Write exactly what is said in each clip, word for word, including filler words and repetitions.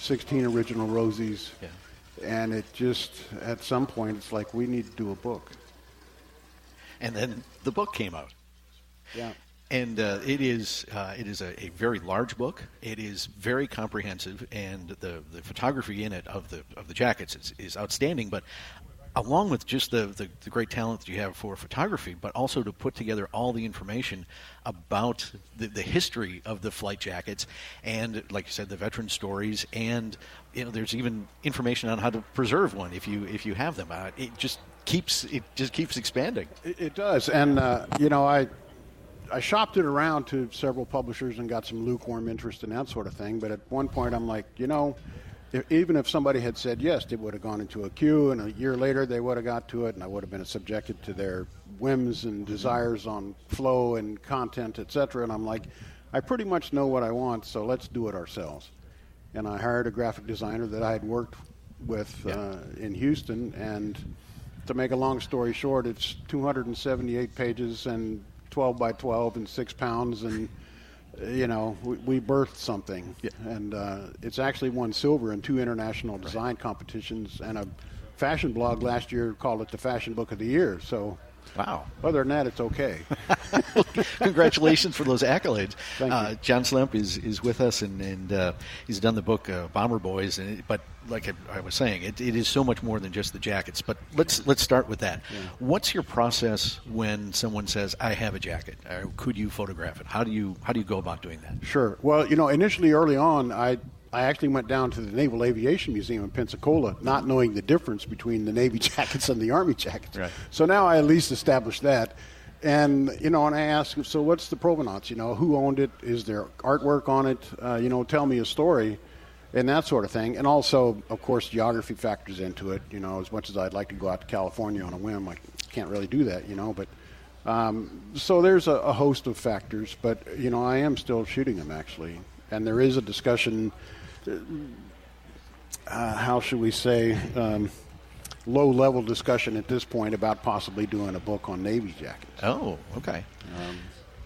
sixteen original Rosies. Yeah. And it just, at some point, it's like, we need to do a book. And then the book came out. Yeah. And uh, it is uh, it is a, a very large book. It is very comprehensive, and the, the photography in it of the of the jackets is, is outstanding. But along with just the, the, the great talent that you have for photography, but also to put together all the information about the, the history of the flight jackets, and like you said, the veteran stories, and you know, there's even information on how to preserve one if you if you have them. Uh, it just keeps it just keeps expanding. It, it does, and uh, you know, I. I shopped it around to several publishers and got some lukewarm interest in that sort of thing. But at one point, I'm like, you know, if, even if somebody had said yes, it would have gone into a queue, and a year later they would have got to it, and I would have been subjected to their whims and desires on flow and content, et cetera. And I'm like, I pretty much know what I want, so let's do it ourselves. And I hired a graphic designer that I had worked with yeah. uh, in Houston. And to make a long story short, it's two hundred seventy-eight pages and twelve by twelve and six pounds, and uh, you know, we, we birthed something. Yeah. And uh, it's actually won silver in two international design right. competitions, and a fashion blog last year called it the Fashion Book of the Year. So, wow. Other than that, it's okay. Congratulations for those accolades. Thank uh, you. John Slemp is, is with us, and, and uh, he's done the book uh, Bomber Boys. And it, but like I, I was saying, it, it is so much more than just the jackets. But let's let's start with that. Yeah. What's your process when someone says, "I have a jacket"? Or could you photograph it? How do you how do you go about doing that? Sure. Well, you know, initially early on, I. I actually went down to the Naval Aviation Museum in Pensacola, not knowing the difference between the Navy jackets and the Army jackets. Right. So now I at least established that. And, you know, and I asked, so what's the provenance? You know, who owned it? Is there artwork on it? Uh, you know, tell me a story and that sort of thing. And also, of course, geography factors into it. You know, as much as I'd like to go out to California on a whim, I can't really do that, you know. But um, so there's a, a host of factors. But, you know, I am still shooting them, actually. And there is a discussion... Uh, how should we say, um, low-level discussion at this point about possibly doing a book on Navy jackets. Oh, okay. Um,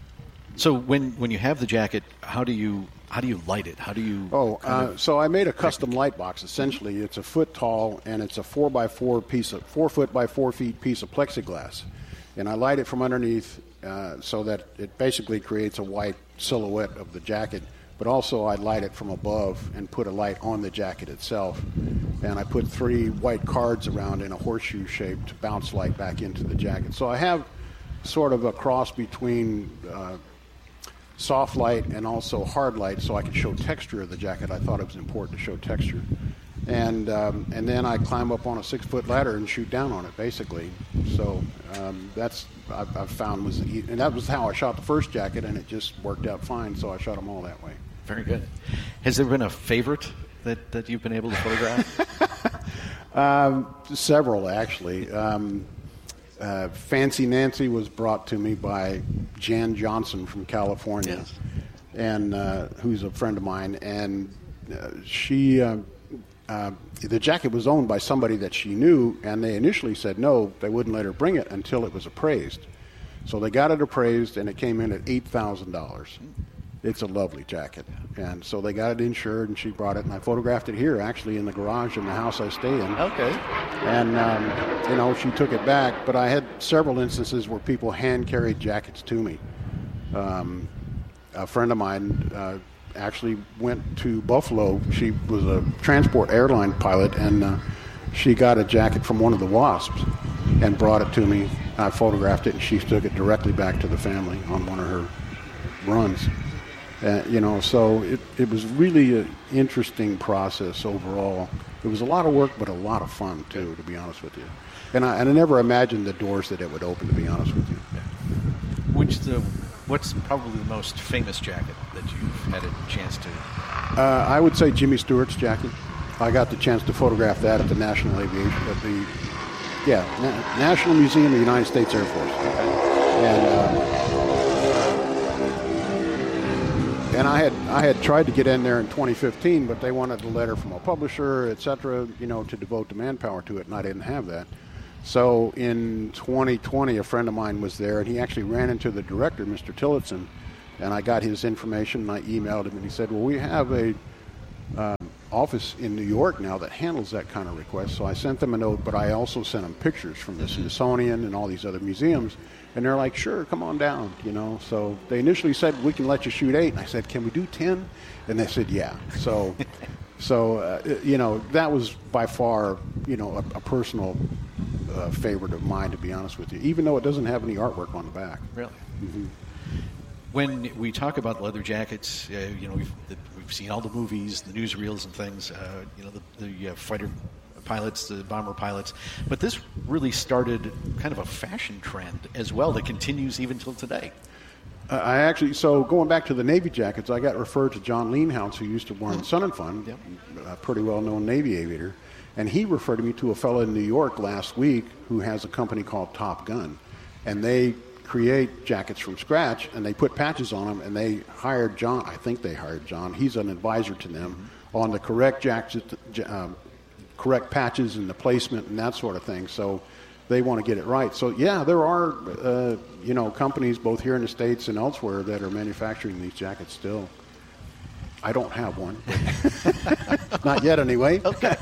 so when when you have the jacket, how do you how do you light it? How do you? Oh, uh, so I made a custom light box. Essentially, it's a foot tall, and it's a four by four piece of four foot by four feet piece of plexiglass, and I light it from underneath uh, so that it basically creates a white silhouette of the jacket. But also I light it from above and put a light on the jacket itself. And I put three white cards around in a horseshoe-shaped bounce light back into the jacket. So I have sort of a cross between uh, soft light and also hard light so I can show texture of the jacket. I thought it was important to show texture. And um, and then I climb up on a six-foot ladder and shoot down on it, basically. So um, that's I've, I've found was, and that was how I shot the first jacket, and it just worked out fine. So I shot them all that way. Very good. Has there been a favorite that, that you've been able to photograph? um, several, actually. Um, uh, Fancy Nancy was brought to me by Jan Johnson from California, yes. and uh, who's a friend of mine, and uh, she. Uh, Uh, the jacket was owned by somebody that she knew, and they initially said no, they wouldn't let her bring it until it was appraised. So they got it appraised, and it came in at eight thousand dollars. It's a lovely jacket. And so they got it insured, and she brought it, and I photographed it here, actually, in the garage in the house I stay in. Okay. And, um, you know, she took it back, but I had several instances where people hand-carried jackets to me. Um, a friend of mine... Uh, actually went to Buffalo. She was a transport airline pilot, and uh, she got a jacket from one of the WASPs and brought it to me. I photographed it, and she took it directly back to the family on one of her runs. Uh, you know, so it, it was really an interesting process overall. It was a lot of work, but a lot of fun, too, to be honest with you. And I, and I never imagined the doors that it would open, to be honest with you. Which the... What's probably the most famous jacket that you've had a chance to? Uh, I would say Jimmy Stewart's jacket. I got the chance to photograph that at the National Aviation, at the yeah Na- National Museum of the United States Air Force. And uh, and I had I had tried to get in there in twenty fifteen, but they wanted a letter from a publisher, et cetera, you know, to devote the manpower to it, and I didn't have that. So in twenty twenty, a friend of mine was there, and he actually ran into the director, Mister Tillotson, and I got his information, and I emailed him, and he said, well, we have a uh, office in New York now that handles that kind of request. So I sent them a note, but I also sent them pictures from the Smithsonian and all these other museums. And they're like, sure, come on down, you know. So they initially said, we can let you shoot eight. And I said, can we do ten? And they said, yeah. So, so uh, you know, that was by far, you know, a, a personal uh, favorite of mine, to be honest with you, even though it doesn't have any artwork on the back. Really? Mm-hmm. When we talk about leather jackets, uh, you know, we've, the, we've seen all the movies, the newsreels and things, uh, you know, the, the uh, fighter pilots, the bomber pilots. But this really started kind of a fashion trend as well that continues even till today. Uh, I actually, so going back to the Navy jackets, I got referred to John Leanhouse, who used to work in Sun and Fun, yep. a pretty well-known Navy aviator. And he referred me to a fellow in New York last week who has a company called Top Gun. And they create jackets from scratch, and they put patches on them, and they hired John. I think they hired John. He's an advisor to them mm-hmm. on the correct jackets, um, correct patches and the placement and that sort of thing. So they want to get it right. So yeah, there are uh, you know companies both here in the States and elsewhere that are manufacturing these jackets still. I don't have one, not yet anyway. Okay.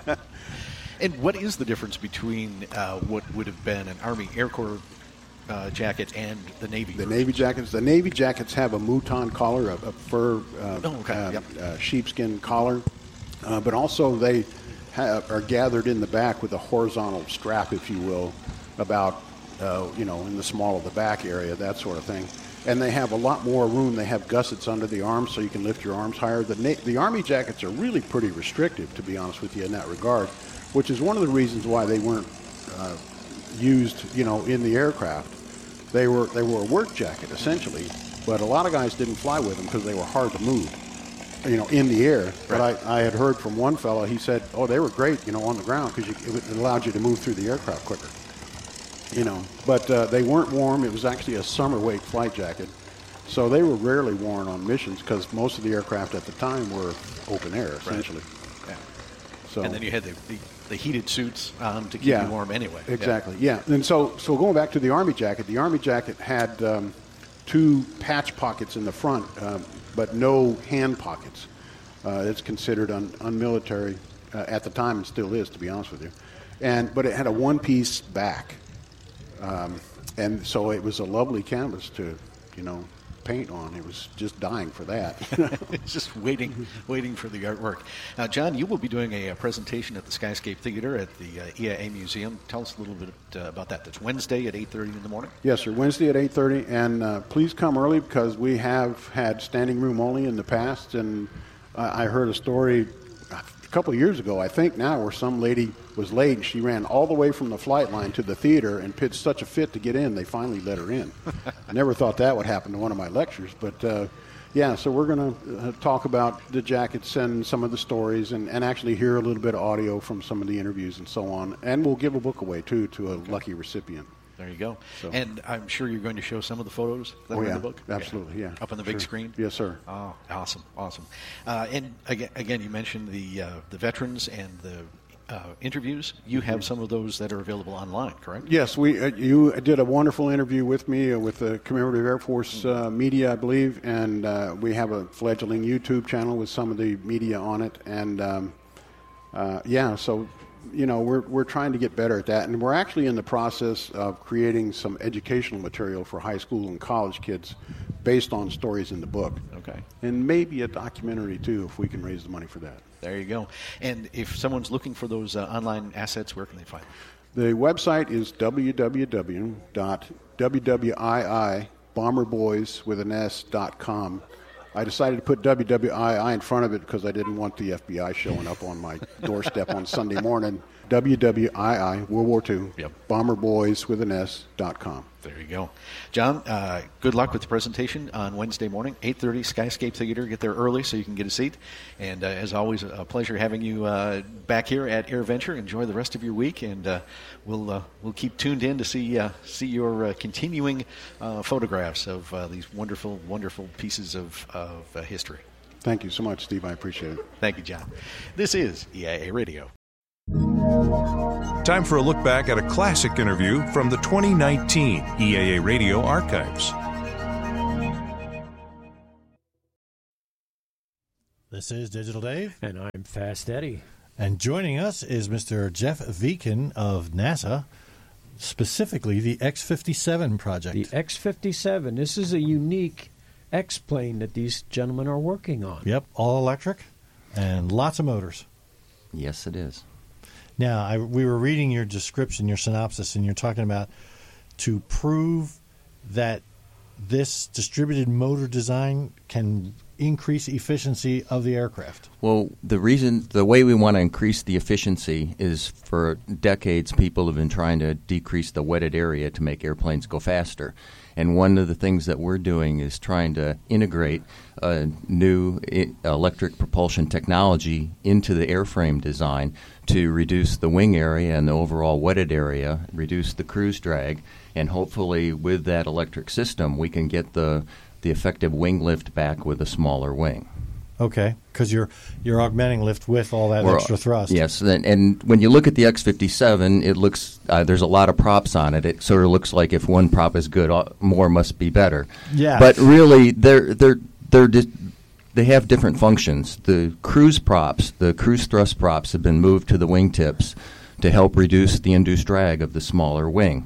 And what is the difference between uh, what would have been an Army Air Corps Uh, jacket and the Navy? The Navy jackets. The Navy jackets have a mouton collar, a, a fur uh, oh, okay. uh, yep. uh, sheepskin collar, uh, but also they have, are gathered in the back with a horizontal strap, if you will, about uh, you know in the small of the back area, that sort of thing. And they have a lot more room. They have gussets under the arms, so you can lift your arms higher. The Na- the Army jackets are really pretty restrictive, to be honest with you, in that regard, which is one of the reasons why they weren't uh, used, you know, in the aircraft. They were they were a work jacket essentially, but a lot of guys didn't fly with them because they were hard to move, you know, in the air. Right. But I, I had heard from one fellow. He said, "Oh, they were great, you know, on the ground because it allowed you to move through the aircraft quicker." You know, but uh, they weren't warm. It was actually a summer wake flight jacket, so they were rarely worn on missions because most of the aircraft at the time were open air essentially. Right. Yeah. So and then you had the, the, the heated suits um, to keep yeah, you warm anyway. Exactly, yeah. yeah. And so, so going back to the Army jacket, the Army jacket had um, two patch pockets in the front, um, but no hand pockets. Uh, it's considered un- unmilitary uh, at the time, and still is, to be honest with you. And but it had a one-piece back, um, and so it was a lovely canvas to, you know, paint on. It was just dying for that. It's just waiting waiting for the artwork. Now, John, you will be doing a, a presentation at the Skyscape Theater at the uh, E I A Museum. Tell us a little bit uh, about that. That's Wednesday at eight thirty in the morning? Yes, sir. Wednesday at eight thirty. And uh, please come early because we have had standing room only in the past. And uh, I heard a story a couple of years ago, I think now, where some lady was late and she ran all the way from the flight line to the theater and pitched such a fit to get in, they finally let her in. I never thought that would happen to one of my lectures, but uh, yeah, so we're going to uh, talk about the jackets and some of the stories and, and actually hear a little bit of audio from some of the interviews and so on, and we'll give a book away, too, to a okay. lucky recipient. There you go. So. And I'm sure you're going to show some of the photos that oh, are yeah, in the book? Absolutely, yeah. yeah. Up on the sure. big screen? Yes, sir. Oh, awesome, awesome. Uh, and again, again, you mentioned the uh, the veterans and the uh, interviews. You have some of those that are available online, correct? Yes, we. Uh, you did a wonderful interview with me uh, with the Commemorative Air Force uh, media, I believe, and uh, we have a fledgling YouTube channel with some of the media on it. And um, uh, yeah, so you know we're we're trying to get better at that, and we're actually in the process of creating some educational material for high school and college kids based on stories in the book. Okay. And maybe a documentary too, if we can raise the money for that. There you go. And if someone's looking for those uh, online assets, where can they find them? The website is w w w dot w w i i bomber boys with an s dot com. I decided to put W W I I in front of it because I didn't want the F B I showing up on my doorstep on Sunday morning. W W I I, World War Two, yep. bomber boys with an S dot com. There you go. John, uh, good luck with the presentation on Wednesday morning, eight thirty, Skyscape Theater. Get there early so you can get a seat. And uh, as always, a pleasure having you uh, back here at AirVenture. Enjoy the rest of your week, and uh, we'll uh, we'll keep tuned in to see uh, see your uh, continuing uh, photographs of uh, these wonderful, wonderful pieces of, of uh, history. Thank you so much, Steve. I appreciate it. Thank you, John. This is E I A Radio. Time for a look back at a classic interview from the twenty nineteen E I A Radio archives. This is Digital Dave. And I'm Fast Eddie. And joining us is Mister Jeff Viken of NASA, specifically the X fifty-seven project. The X fifty-seven. This is a unique X-plane that these gentlemen are working on. Yep, all electric and lots of motors. Yes, it is. Now, I, we were reading your description, your synopsis, and you're talking about to prove that this distributed motor design can increase efficiency of the aircraft. Well, the reason, the way we want to increase the efficiency is for decades people have been trying to decrease the wetted area to make airplanes go faster. And one of the things that we're doing is trying to integrate a new I- electric propulsion technology into the airframe design to reduce the wing area and the overall wetted area, reduce the cruise drag, and hopefully with that electric system we can get the the effective wing lift back with a smaller wing. Okay, because you're you're augmenting lift with all that We're, extra thrust. Yes, and, and when you look at the X fifty-seven, it looks uh, there's a lot of props on it. It sort of looks like if one prop is good, all, more must be better. Yeah, but really, they're they're they're di- they have different functions. The cruise props, the cruise thrust props, have been moved to the wingtips to help reduce the induced drag of the smaller wing.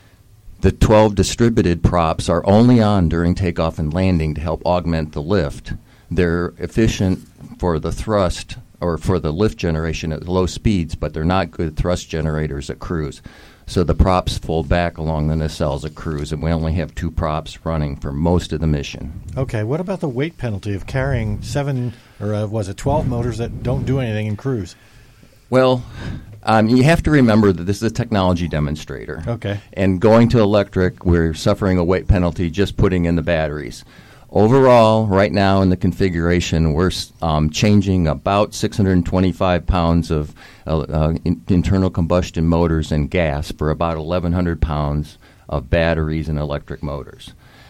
The twelve distributed props are only on during takeoff and landing to help augment the lift. They're efficient for the thrust or for the lift generation at low speeds, but they're not good thrust generators at cruise. So the props fold back along the nacelles at cruise, and we only have two props running for most of the mission. Okay, what about the weight penalty of carrying seven, or uh, was it twelve motors that don't do anything in cruise? Well, um, you have to remember that this is a technology demonstrator. Okay. And going to electric, we're suffering a weight penalty just putting in the batteries. Overall, right now in the configuration, we're um, changing about six hundred twenty-five pounds of uh, uh, in- internal combustion motors and gas for about eleven hundred pounds of batteries and electric motors.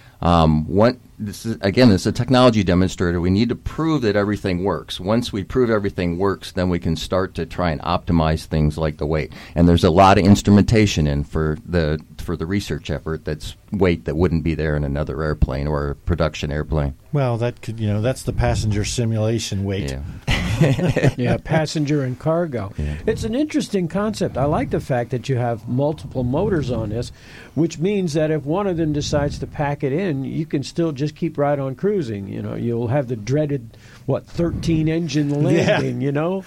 Um, what, this is, again, this is a technology demonstrator. We need to prove that everything works. Once we prove everything works, then we can start to try and optimize things like the weight. And there's a lot of instrumentation in for the for the research effort that's weight that wouldn't be there in another airplane or a production airplane. Well, that could, you know, that's the passenger simulation weight. Yeah. Yeah, passenger and cargo. Yeah. It's an interesting concept. I like the fact that you have multiple motors on this, which means that if one of them decides to pack it in, you can still just keep right on cruising. You know, you'll have the dreaded, what, thirteen engine landing, Yeah. you know?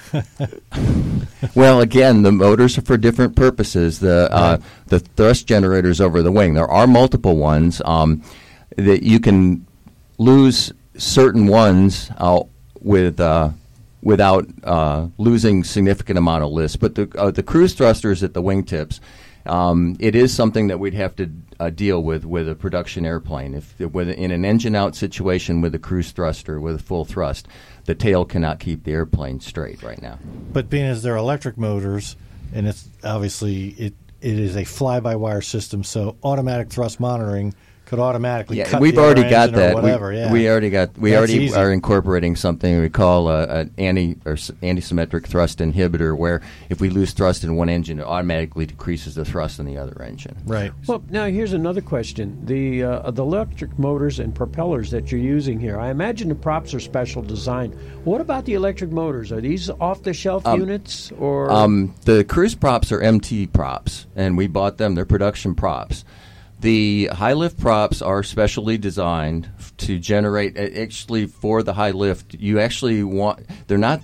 Well, again, the motors are for different purposes. The uh, Right. the thrust generators over the wing. There are multiple ones um, that you can lose certain ones uh, with uh, without uh, losing significant amount of lift. But the uh, the cruise thrusters at the wingtips, um, it is something that we'd have to uh, deal with with a production airplane. If with in an engine out situation with a cruise thruster with full thrust, the tail cannot keep the airplane straight right now. But being as they're electric motors, and it's obviously it it is a fly-by-wire system, so automatic thrust monitoring could automatically Yeah, cut we've the already other got engine or that. whatever. we, yeah. we already got. We That's already easy. are incorporating something we call a, an anti or s- anti-symmetric thrust inhibitor, where if we lose thrust in one engine, it automatically decreases the thrust in the other engine. Right. Well, now here's another question. The uh, the electric motors and propellers that you're using here, I imagine the props are special design. What about the electric motors? Are these off-the-shelf Um, units? or Um, the cruise props are M T props, and we bought them. They're production props. The high lift props are specially designed f- to generate. uh, Actually, for the high lift, you actually want. They're not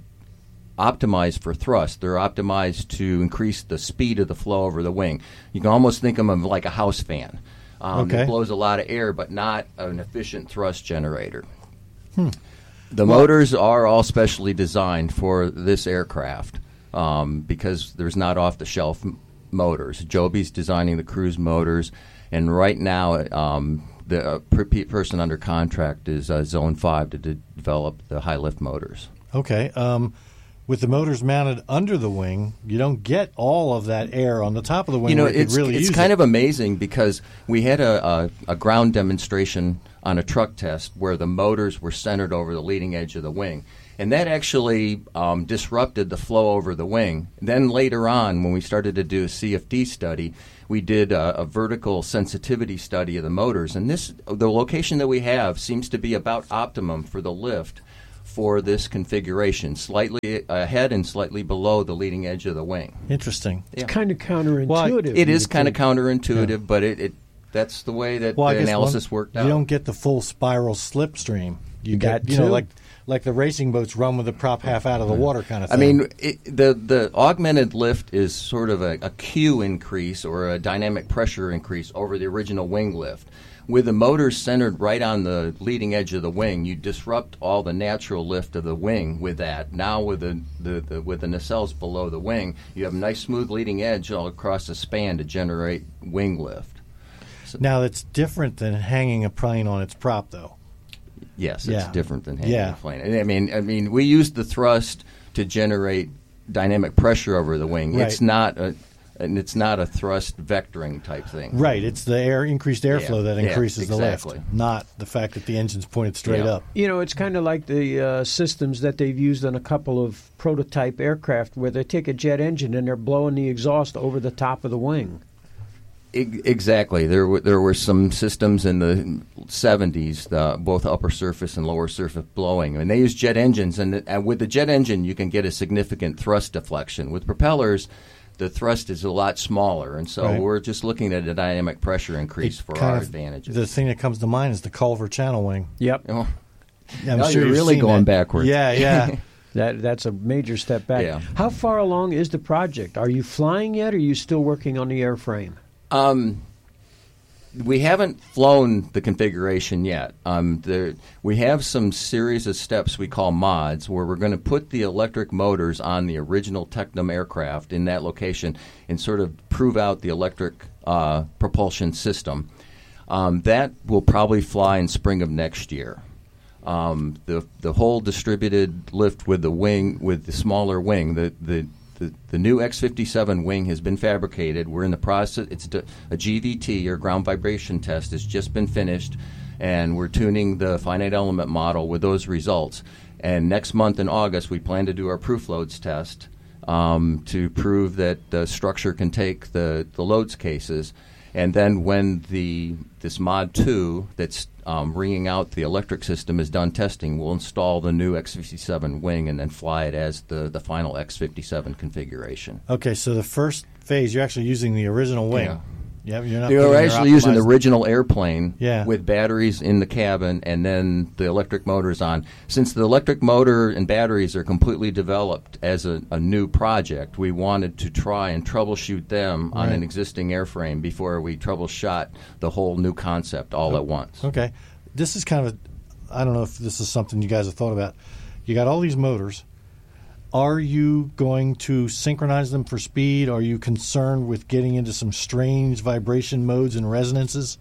optimized for thrust. They're optimized to increase the speed of the flow over the wing. You can almost think of them like a house fan. Um, Okay. It blows a lot of air, but not an efficient thrust generator. Hmm. The motors are all specially designed for this aircraft um, because there's not off-the-shelf m- motors. Joby's designing the cruise motors, and right now um, the uh, per- person under contract is uh, Zone five to de- develop the high-lift motors. Okay. Um, with the motors mounted under the wing, you don't get all of that air on the top of the wing. You know, where you could it's, really it's use kind it. of amazing because we had a, a, a ground demonstration on a truck test where the motors were centered over the leading edge of the wing. And that actually um, disrupted the flow over the wing. Then later on, when we started to do a C F D study, we did a, a vertical sensitivity study of the motors. And this, the location that we have seems to be about optimum for the lift for this configuration, slightly ahead and slightly below the leading edge of the wing. Interesting. Yeah. It's kind of counterintuitive. Well, It is kind of think. counterintuitive, Yeah. but it, it that's the way that Well, I the guess analysis one- worked you out. don't get the full spiral slipstream. You That get, you know, too. like like the racing boats run with the prop half out of the water kind of I thing. mean, it, the the augmented lift is sort of a, a Q increase or a dynamic pressure increase over the original wing lift. With the motors centered right on the leading edge of the wing, you disrupt all the natural lift of the wing with that. Now with the, the, the with the nacelles below the wing, you have a nice smooth leading edge all across the span to generate wing lift. Now, it's different than hanging a plane on its prop, though. Yes, Yeah. it's different than hanging Yeah. a plane. I mean, I mean, we use the thrust to generate dynamic pressure over the wing. Right. It's not a, and it's not a thrust vectoring type thing. Right. It's the air increased airflow Yeah. that Yeah, increases the exactly. lift, not the fact that the engine's pointed straight Yeah. up. You know, it's kind of like the uh, systems that they've used on a couple of prototype aircraft where they take a jet engine and they're blowing the exhaust over the top of the wing. E- Exactly. There were there were some systems in the seventies, uh, both upper surface and lower surface blowing, and they use jet engines. And, the, and with the jet engine, you can get a significant thrust deflection. With propellers, the thrust is a lot smaller, and so Right. we're just looking at a dynamic pressure increase It for kind our of- advantages. The thing that comes to mind is the Culver Channel wing. Yep. Oh, I'm Now sure you're you've really seen going that. backwards. Yeah, yeah. That that's a major step back. Yeah. How far along is the project? Are you flying yet, or are you still working on the airframe? Um, we haven't flown the configuration yet. Um, there, we have some series of steps we call mods where we're going to put the electric motors on the original Tecnam aircraft in that location and sort of prove out the electric uh, propulsion system. Um, that will probably fly in spring of next year. Um, the the whole distributed lift with the wing, with the smaller wing, the the The, the new X fifty-seven wing has been fabricated. We're in the process. It's d- a G V T, or ground vibration test, has just been finished, and we're tuning the finite element model with those results. And next month in August, we plan to do our proof loads test um, to prove that the structure can take the, the loads cases. And then when the this Mod two that's um, ringing out the electric system is done testing, we'll install the new X fifty-seven wing and then fly it as the, the final X fifty-seven configuration. Okay, so the first phase, you're actually using the original wing. Yeah. Yeah, you're not They putting were your actually using the optimized- original airplane Yeah. with batteries in the cabin and then the electric motors on. Since the electric motor and batteries are completely developed as a, a new project, we wanted to try and troubleshoot them on Right. an existing airframe before we troubleshot the whole new concept all at once. Okay. This is kind of a, I don't know if this is something you guys have thought about. You got all these motors. Are you going to synchronize them for speed? Are you concerned with getting into some strange vibration modes and resonances?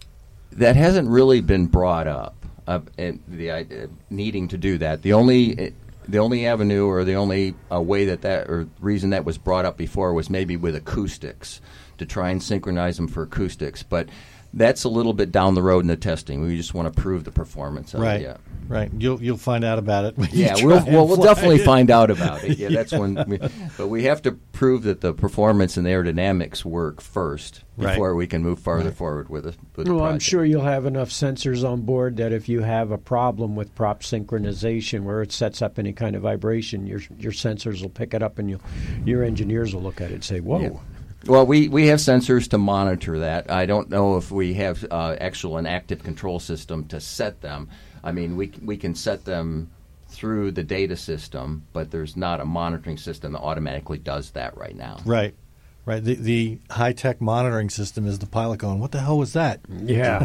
That hasn't really been brought up, uh, and the idea, needing to do that. The only the only avenue or the only uh, way that that or reason that was brought up before was maybe with acoustics, to try and synchronize them for acoustics. But that's a little bit down the road in the testing. We just want to prove the performance of Right. it. Yeah. Right. You'll you'll find out about it. When you Yeah, try we'll, and well, we'll fly definitely it. find out about it. Yeah, that's when. We, but we have to prove that the performance and the aerodynamics work first Right. before we can move farther Right. forward with it. With the Well, I'm project. sure you'll have enough sensors on board that if you have a problem with prop synchronization where it sets up any kind of vibration, your your sensors will pick it up and you, your engineers will look at it and say, whoa. Yeah. Well, we, we have sensors to monitor that. I don't know if we have uh, actual an active control system to set them. I mean, we we can set them through the data system, but there's not a monitoring system that automatically does that right now. Right. Right. The the high tech monitoring system is the pilot going, what the hell was that? Yeah.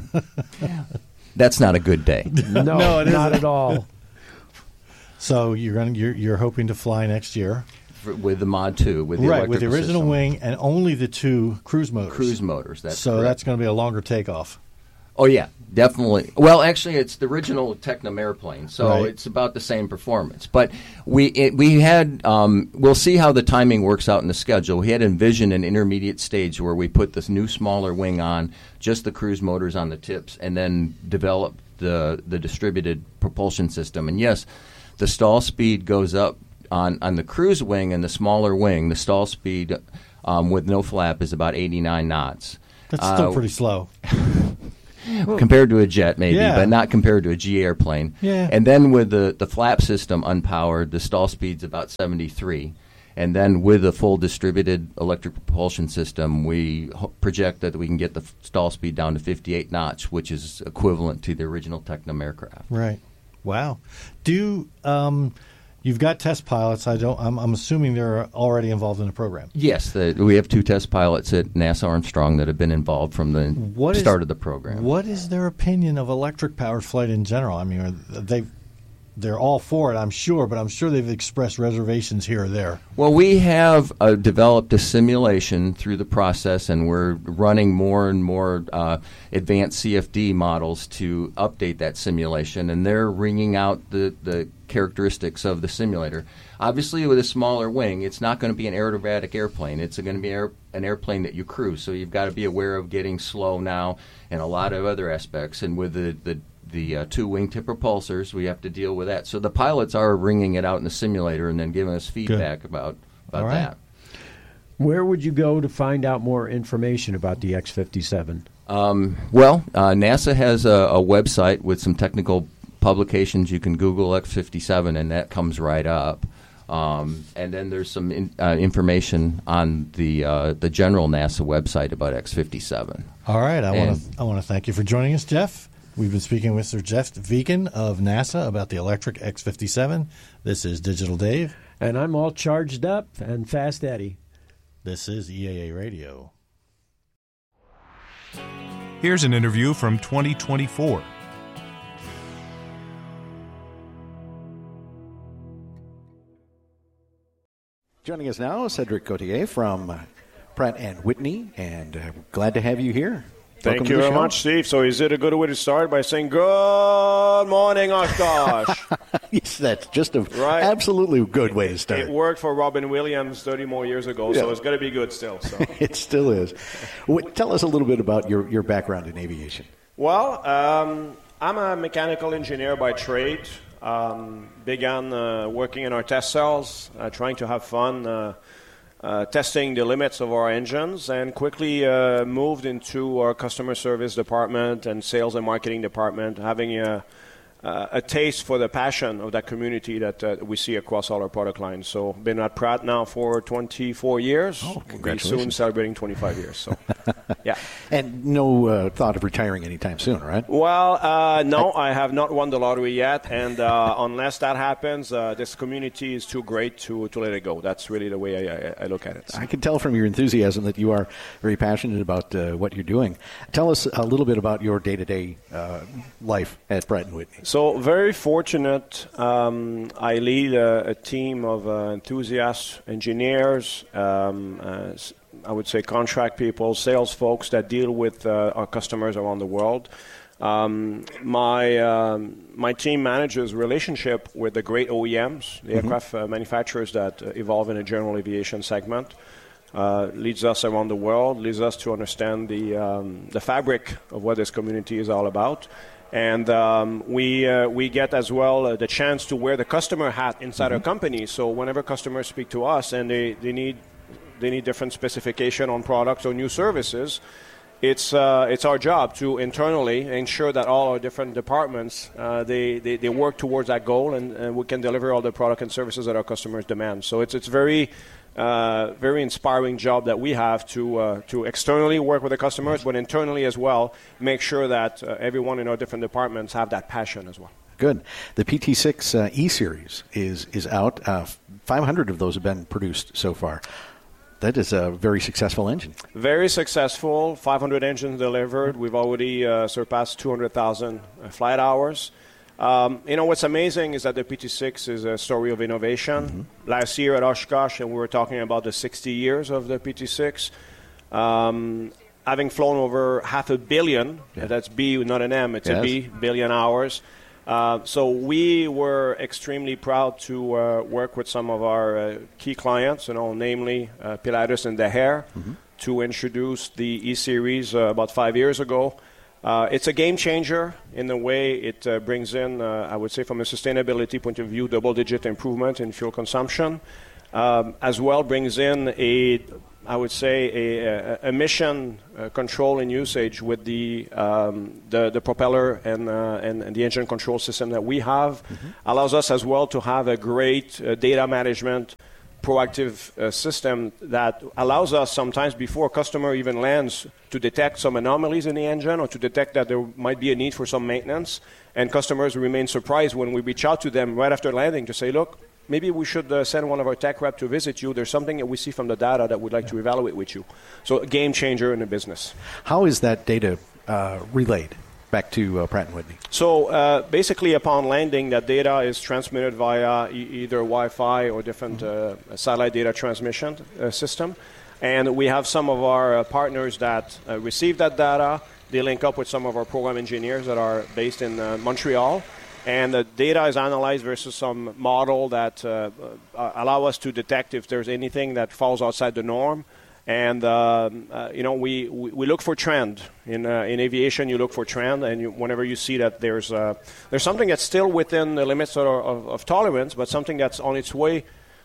That's not a good day. No, No, it not isn't. at all. So you're going you're you're hoping to fly next year. For, with the Mod two, with the Right, with the electrical original system. wing and only the two cruise motors. Cruise motors. That's so correct. that's going to be a longer takeoff. Oh yeah, definitely. Well, actually, it's the original Tecnam airplane, so Right. it's about the same performance. But we it, we had um, we'll see how the timing works out in the schedule. We had envisioned an intermediate stage where we put this new smaller wing on, just the cruise motors on the tips, and then develop the the distributed propulsion system. And yes, the stall speed goes up on on the cruise wing and the smaller wing. The stall speed um, with no flap is about eighty-nine knots. That's still Uh, pretty slow. compared to a jet, maybe, Yeah. but not compared to a G airplane. Yeah. And then with the, the flap system unpowered, the stall speed's about seventy-three. And then with a full distributed electric propulsion system, we ho- project that we can get the f- stall speed down to fifty-eight knots, which is equivalent to the original Tecnam aircraft. Right. Wow. Do um, you've got test pilots? I don't. I'm, I'm assuming they're already involved in the program. Yes, the, we have two test pilots at NASA Armstrong that have been involved from the What is- start of the program. What is their opinion of electric powered flight in general? I mean, are they they're all for it, I'm sure, but I'm sure they've expressed reservations here or there. Well, we have uh, developed a simulation through the process, and we're running more and more uh, advanced C F D models to update that simulation, and they're wringing out the, the characteristics of the simulator. Obviously, with a smaller wing, it's not going to be an aerobatic airplane. It's going to be air, an airplane that you cruise, so you've got to be aware of getting slow now and a lot of other aspects. And with the, the the uh, two wingtip propulsors, we have to deal with that. So the pilots are wringing it out in the simulator and then giving us feedback Good. about, about All right. that. Where would you go to find out more information about the X fifty-seven? Um, well, uh, NASA has a, a website with some technical publications. You can Google X fifty-seven, and that comes right up. Um, and then there's some in, uh, information on the uh, the general NASA website about X fifty-seven. All right. I want And- to I want to thank you for joining us, Jeff. We've been speaking with Sir Jeff Viken of NASA about the electric X fifty-seven. This is Digital Dave. And I'm all charged up and Fast Eddie. This is E A A Radio. Here's an interview from twenty twenty-four. Joining us now, Cedric Gauthier from uh, Pratt and Whitney, and uh, glad to have you here. Welcome Thank to you the very show. much, Steve. So is it a good way to start by saying, good morning, Oshkosh? Yes, that's just a Right. absolutely good way to start. It worked for Robin Williams thirty more years ago, so Yeah. it's going to be good still. So. It still is. Wh- Tell us a little bit about your, your background in aviation. Well, um, I'm a mechanical engineer by trade. Um, began uh, working in our test cells, uh, trying to have fun, uh, uh, testing the limits of our engines, and quickly uh, moved into our customer service department and sales and marketing department, having a, uh, a taste for the passion of that community that uh, we see across all our product lines. So been at Pratt now for twenty-four years. Oh, We'll be congratulations. soon celebrating twenty-five years. So, yeah. And no uh, thought of retiring anytime soon, right? Well, uh, no, I have not won the lottery yet, and uh, unless that happens, uh, this community is too great to, to let it go. That's really the way I, I, I look at it. I can tell from your enthusiasm that you are very passionate about uh, what you're doing. Tell us a little bit about your day-to-day uh, life at Pratt and Whitney. So very fortunate. Um, I lead a, a team of uh, enthusiasts, engineers, um, uh, s- I would say contract people, sales folks that deal with uh, our customers around the world. Um, my um, my team manages relationship with the great O E Ms, the aircraft uh, manufacturers that uh, evolve in a general aviation segment. Uh, leads us around the world, leads us to understand the um, the fabric of what this community is all about. And um, we uh, we get as well uh, the chance to wear the customer hat inside our company. So whenever customers speak to us and they, they need they need different specification on products or new services, it's uh, it's our job to internally ensure that all our different departments uh, they, they they work towards that goal, and, and we can deliver all the product and services that our customers demand. So it's it's very uh, very inspiring job that we have to uh, to externally work with the customers, but internally as well make sure that uh, everyone in our different departments have that passion as well. Good. The P T six uh, E-Series is, is out. Uh, five hundred of those have been produced so far. That is a very successful engine. Very successful. five hundred engines delivered. We've already uh, surpassed two hundred thousand uh, flight hours. Um, you know, what's amazing is that the P T six is a story of innovation. Mm-hmm. Last year at Oshkosh, and we were talking about the sixty years of the P T six. Um, having flown over half a billion, Yeah. that's B, not an M, it's Yes. a B, billion hours. Uh, so we were extremely proud to uh, work with some of our uh, key clients, you know, namely uh, Pilatus and Daher, mm-hmm. to introduce the E-Series uh, about five years ago. Uh, it's a game changer in the way it uh, brings in, uh, I would say from a sustainability point of view, double-digit improvement in fuel consumption. Um, as well brings in a I would say, a, a emission uh, control and usage with the um, the, the propeller and, uh, and and the engine control system that we have, mm-hmm. allows us as well to have a great uh, data management proactive uh, system that allows us sometimes before a customer even lands to detect some anomalies in the engine or to detect that there might be a need for some maintenance. And customers remain surprised when we reach out to them right after landing to say, look, maybe we should uh, send one of our tech rep to visit you. There's something that we see from the data that we'd like yeah. to evaluate with you. So a game changer in the business. How is that data uh, relayed back to uh, Pratt and Whitney? So uh, basically upon landing, that data is transmitted via e- either Wi-Fi or different mm-hmm. uh, satellite data transmission uh, system. And we have some of our uh, partners that uh, receive that data. They link up with some of our program engineers that are based in uh, Montreal. And the data is analyzed versus some model that uh, uh, allow us to detect if there's anything that falls outside the norm. And, uh, uh, you know, we, we, we look for trend. In uh, in aviation, you look for trend, and you, whenever you see that there's uh, there's something that's still within the limits of, of, of tolerance, but something that's on its way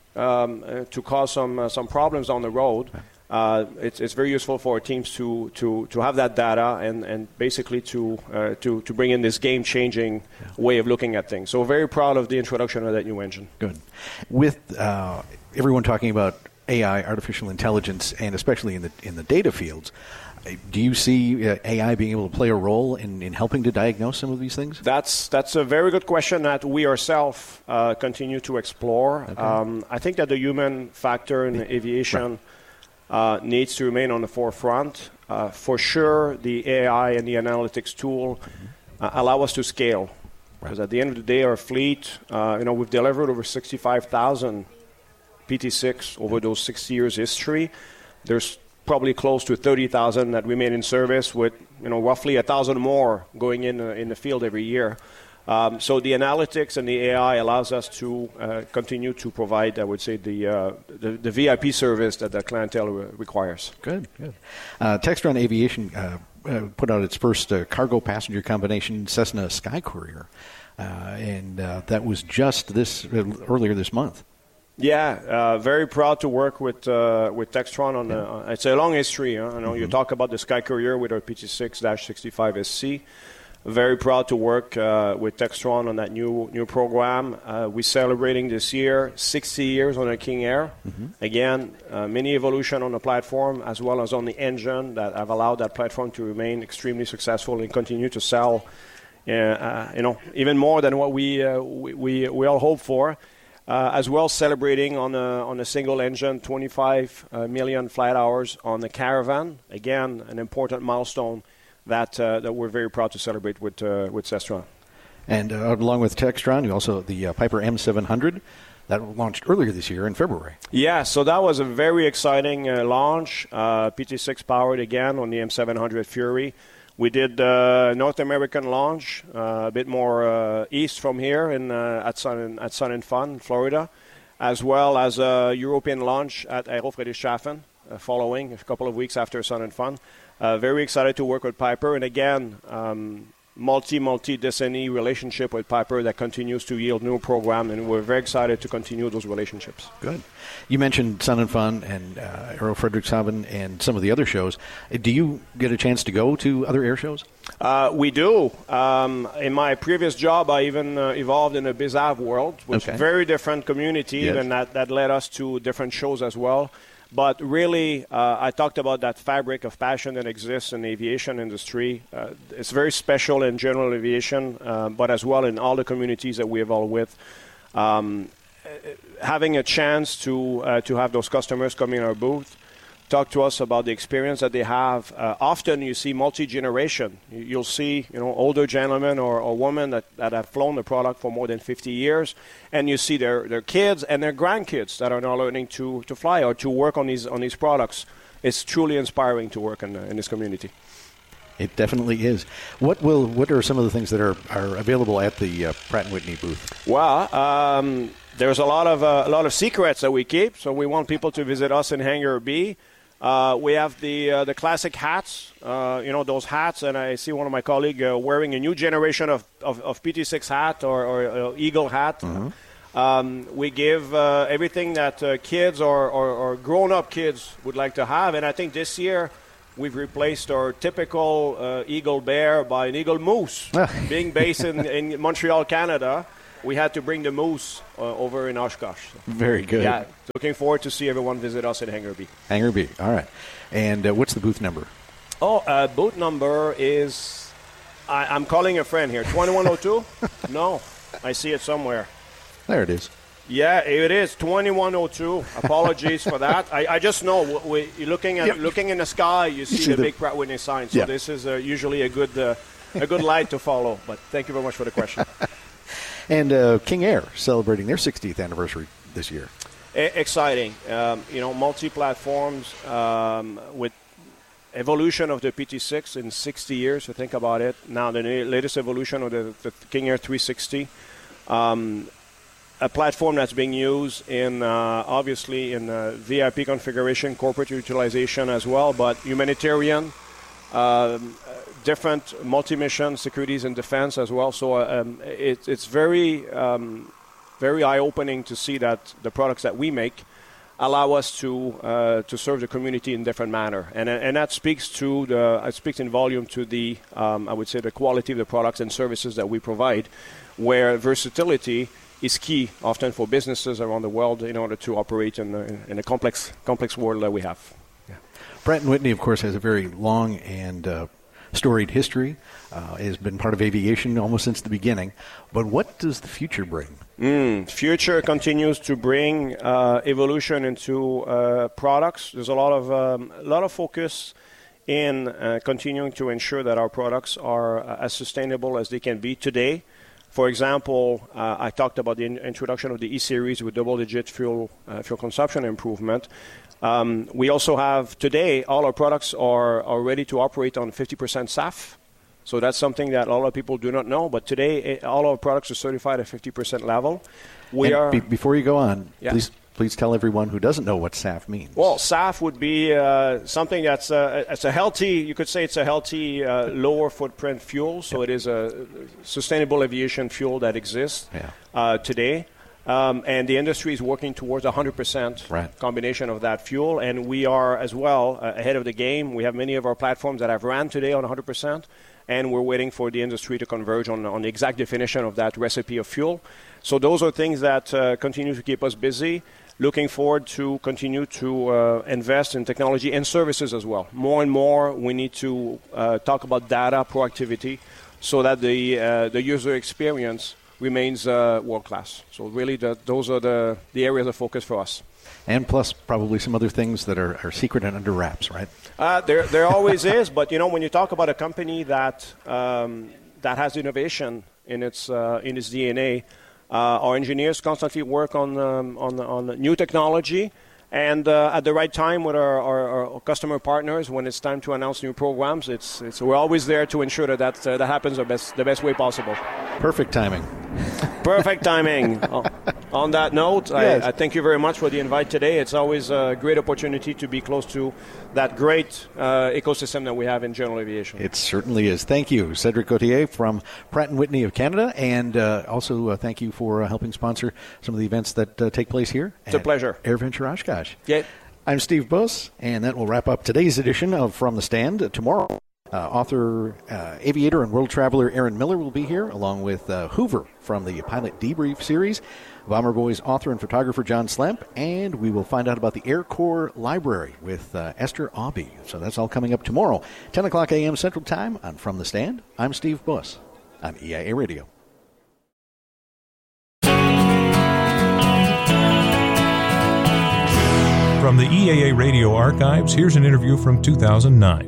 um, uh, to cause some uh, some problems on the road, uh, it's it's very useful for our teams to to, to have that data and, and basically to, uh, to to bring in this game-changing yeah. way of looking at things. So very proud of the introduction of that new engine. Good. With uh, everyone talking about A I, artificial intelligence, and especially in the in the data fields, do you see uh, A I being able to play a role in, in helping to diagnose some of these things? That's that's a very good question that we ourselves uh, continue to explore. Okay. Um, I think that the human factor in the aviation right. uh, needs to remain on the forefront. Uh, for sure, the A I and the analytics tool mm-hmm. uh, allow us to scale. Because right. at the end of the day, our fleet, uh, you know, we've delivered over sixty-five thousand P T six over those six years history. There's probably close to thirty thousand that remain in service, with you know roughly a thousand more going in uh, in the field every year. Um, so the analytics and the A I allows us to uh, continue to provide, I would say, the, uh, the the V I P service that the clientele re- requires. Good, good. Uh, Textron Aviation uh, uh, put out its first uh, cargo passenger combination Cessna Sky Courier, uh, and uh, that was just this uh, earlier this month. Yeah, uh, very proud to work with uh, with Textron on. The, uh, it's a long history. Huh? I know mm-hmm. you talk about the Sky Courier with our P T six sixty-five S C. Very proud to work uh, with Textron on that new new program. Uh, we're celebrating this year sixty years on a King Air. Mm-hmm. Again, uh, many evolution on the platform as well as on the engine that have allowed that platform to remain extremely successful and continue to sell, uh, uh, you know, even more than what we uh, we, we we all hope for. Uh, as well, celebrating on a on a single engine, twenty-five uh, million flight hours on the Caravan. Again, an important milestone that uh, that we're very proud to celebrate with uh, with Textron. And uh, along with Textron, you also the uh, Piper M seven hundred that launched earlier this year in February. Yeah, so that was a very exciting uh, launch. Uh, P T six powered again on the M seven hundred Fury. We did uh, North American launch, uh, a bit more uh, east from here in, uh, at, Sun and, at Sun and Fun, Florida, as well as a European launch at Aero Friedrichshafen, uh, following a couple of weeks after Sun and Fun. Uh, very excited to work with Piper, and again, um, multi, multi-decenny relationship with Piper that continues to yield new program, and we're very excited to continue those relationships. Good. You mentioned Sun and Fun and uh, Aero Friedrichshafen and some of the other shows. Do you get a chance to go to other air shows? Uh, we do. Um, in my previous job, I even uh, evolved in a BizAv world, which okay. is a very different community, yes. and that, that led us to different shows as well. But really, uh, I talked about that fabric of passion that exists in the aviation industry. Uh, it's very special in general aviation, uh, but as well in all the communities that we evolve with. Um, having a chance to uh, to have those customers come in our booth, talk to us about the experience that they have. Uh, often you see multi-generation. You'll see, you know, older gentlemen or, or women that, that have flown the product for more than fifty years, and you see their, their kids and their grandkids that are now learning to, to fly or to work on these on these products. It's truly inspiring to work in, in this community. It definitely is. What will what are some of the things that are, are available at the uh, Pratt and Whitney booth? Well, um, there's a lot of uh, a lot of secrets that we keep, so we want people to visit us in Hangar B. Uh, we have the uh, the classic hats, uh, you know, those hats, and I see one of my colleagues uh, wearing a new generation of, of, of P T six hat or, or uh, Eagle hat. Mm-hmm. Um, we give uh, everything that uh, kids or, or, or our grown-up kids would like to have. And I think this year we've replaced our typical uh, Eagle Bear by an Eagle Moose. Being based in, in Montreal, Canada, we had to bring the moose uh, over in Oshkosh. Very good. Yeah, looking forward to see everyone visit us at Hangar B. Hangar B, all right. And uh, what's the booth number? Oh, uh, booth number is, I, I'm calling a friend here, twenty-one oh two? No, I see it somewhere. There it is. Yeah, it is twenty-one oh two. Apologies for that. I, I just know we, we, looking at yep. looking in the sky, you see, you see the, the big Pratt Whitney sign. So yeah. this is uh, usually a good uh, a good light to follow. But thank you very much for the question. And uh, King Air celebrating their sixtieth anniversary this year. E- exciting, um, you know, multi-platforms um, with evolution of the P T six in sixty years. To think about it, now the latest evolution of the, the King Air three sixty. Um, A platform that's being used in, uh, obviously, in uh, V I P configuration, corporate utilization as well, but humanitarian, um, different multi-mission securities and defense as well. So um, it, it's very, um, very eye-opening to see that the products that we make allow us to uh, to serve the community in different manner, and and that speaks to the it speaks in volume to the um, I would say the quality of the products and services that we provide, where versatility is key often for businesses around the world in order to operate in a, in a complex complex world that we have. Yeah. Pratt and Whitney, of course, has a very long and uh, storied history. Uh, has been part of aviation almost since the beginning. But what does the future bring? Mm, future continues to bring uh, evolution into uh, products. There's a lot of um, a lot of focus in uh, continuing to ensure that our products are uh, as sustainable as they can be today. For example, uh, I talked about the in- introduction of the E-Series with double-digit fuel uh, fuel consumption improvement. Um, we also have today, all our products are, are ready to operate on fifty percent S A F. So that's something that a lot of people do not know. But today, it, all our products are certified at fifty percent level. We and are. Be- before you go on, yeah. please please tell everyone who doesn't know what S A F means. Well, S A F would be uh, something that's uh, it's a healthy. You could say it's a healthy, uh, lower footprint fuel. So yeah. It is a sustainable aviation fuel that exists yeah. uh, today. Um, and the industry is working towards one hundred percent right. combination of that fuel. And we are as well uh, ahead of the game. We have many of our platforms that have ran today on one hundred percent. And we're waiting for the industry to converge on, on the exact definition of that recipe of fuel. So those are things that uh, continue to keep us busy. Looking forward to continue to uh, invest in technology and services as well. More and more, we need to uh, talk about data proactivity so that the uh, the user experience remains uh, world-class. So really, the, those are the, the areas of focus for us. And plus, probably some other things that are, are secret and under wraps, right? Uh, there, there always is. But you know, when you talk about a company that um, that has innovation in its uh, in its D N A, uh, our engineers constantly work on um, on on new technology, and uh, at the right time with our, our, our customer partners, when it's time to announce new programs, it's it's we're always there to ensure that that, uh, that happens the best the best way possible. Perfect timing. Perfect timing. Oh, on that note, yes. I, I thank you very much for the invite today. It's always a great opportunity to be close to that great uh, ecosystem that we have in general aviation. It certainly is. Thank you, Cedric Gauthier from Pratt and Whitney of Canada, and uh, also uh, thank you for uh, helping sponsor some of the events that uh, take place here. It's a pleasure. AirVenture Oshkosh. Yeah. I'm Steve Buss, and that will wrap up today's edition of From the Stand. Tomorrow, Uh, author, uh, aviator, and world traveler Aaron Miller will be here, along with uh, Hoover from the Pilot Debrief series, Bomber Boys author and photographer John Slemp, and we will find out about the Air Corps Library with uh, Esther Aubie. So that's all coming up tomorrow, ten o'clock a.m. Central Time on From the Stand. I'm Steve Buss on E I A Radio. From the E A A Radio archives, here's an interview from two thousand nine.